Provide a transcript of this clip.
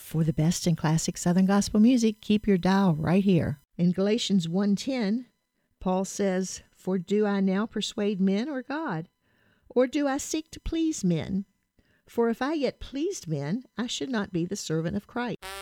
For the best in classic Southern gospel music, keep your dial right here. In Galatians 1:10, Paul says, "For do I now persuade men or God? Or do I seek to please men? For if I yet pleased men, I should not be the servant of Christ."